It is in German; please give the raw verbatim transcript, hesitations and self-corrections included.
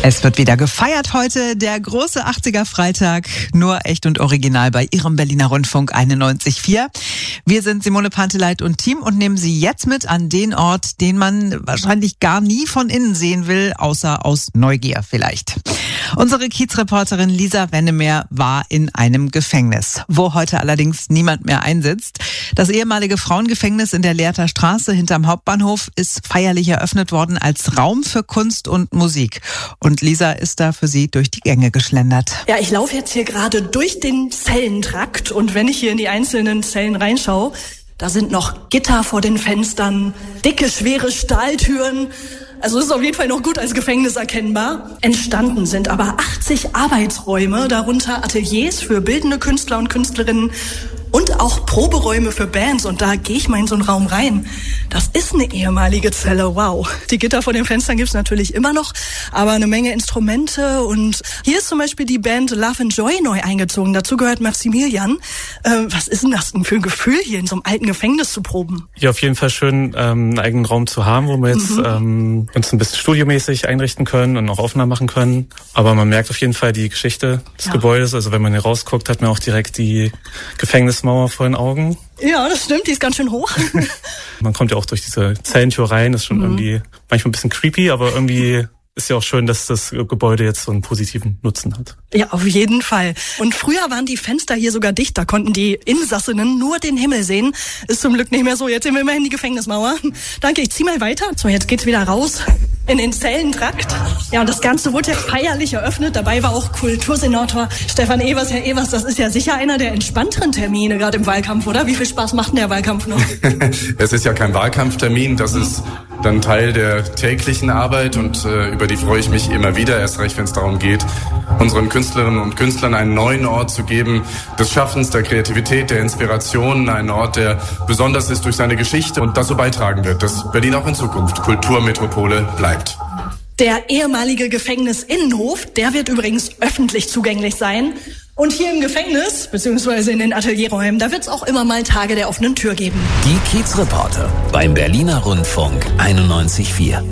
Es wird wieder gefeiert heute, der große achtziger-Freitag, nur echt und original bei Ihrem Berliner Rundfunk einundneunzig Komma vier. Wir sind Simone Panteleit und Team und nehmen Sie jetzt mit an den Ort, den man wahrscheinlich gar nie von innen sehen will, außer aus Neugier vielleicht. Unsere Kiezreporterin Lisa Wennemer war in einem Gefängnis, wo heute allerdings niemand mehr einsitzt. Das ehemalige Frauengefängnis in der Lehrter Straße hinterm Hauptbahnhof ist feierlich eröffnet worden als Raum für Kunst und Musik. Und Lisa ist da für Sie durch die Gänge geschlendert. Ja, ich laufe jetzt hier gerade durch den Zellentrakt und wenn ich hier in die einzelnen Zellen reinschaue, da sind noch Gitter vor den Fenstern, dicke, schwere Stahltüren. Also es ist auf jeden Fall noch gut als Gefängnis erkennbar. Entstanden sind aber achtzig Arbeitsräume, darunter Ateliers für bildende Künstler und Künstlerinnen und auch Proberäume für Bands. Und da gehe ich mal in so einen Raum rein. Das ist eine ehemalige Zelle, wow. Die Gitter vor den Fenstern gibt's natürlich immer noch, aber eine Menge Instrumente. Und hier ist zum Beispiel die Band Love and Joy neu eingezogen. Dazu gehört Maximilian. Äh, was ist denn das denn für ein Gefühl, hier in so einem alten Gefängnis zu proben? Ja, auf jeden Fall schön, ähm, einen eigenen Raum zu haben, wo wir jetzt mhm. ähm, uns ein bisschen studiomäßig einrichten können und auch Aufnahmen machen können. Aber man merkt auf jeden Fall die Geschichte des ja. Gebäudes. Also wenn man hier rausguckt, hat man auch direkt die Gefängnismauer vor den Augen. Ja, das stimmt, die ist ganz schön hoch. Man kommt ja auch durch diese Zellentür rein, ist schon mhm. irgendwie manchmal ein bisschen creepy, aber irgendwie ist ja auch schön, dass das Gebäude jetzt so einen positiven Nutzen hat. Ja, auf jeden Fall. Und früher waren die Fenster hier sogar dicht, da konnten die Insassinnen nur den Himmel sehen. Ist zum Glück nicht mehr so, jetzt sind wir immerhin die Gefängnismauer. Danke, ich zieh mal weiter. So, jetzt geht's wieder raus in den Zellentrakt. Ja, und das Ganze wurde ja feierlich eröffnet. Dabei war auch Kultursenator Stefan Evers. Herr Evers, das ist ja sicher einer der entspannteren Termine gerade im Wahlkampf, oder? Wie viel Spaß macht denn der Wahlkampf noch? Es ist ja kein Wahlkampftermin, das ist dann Teil der täglichen Arbeit und äh, über die freue ich mich immer wieder, erst recht, wenn es darum geht, unseren Künstlerinnen und Künstlern einen neuen Ort zu geben, des Schaffens, der Kreativität, der Inspiration, einen Ort, der besonders ist durch seine Geschichte und dazu beitragen wird, dass Berlin auch in Zukunft Kulturmetropole bleibt. Der ehemalige Gefängnisinnenhof, der wird übrigens öffentlich zugänglich sein. Und hier im Gefängnis, beziehungsweise in den Atelierräumen, da wird es auch immer mal Tage der offenen Tür geben. Die Kiezreporter beim Berliner Rundfunk einundneunzig Komma vier.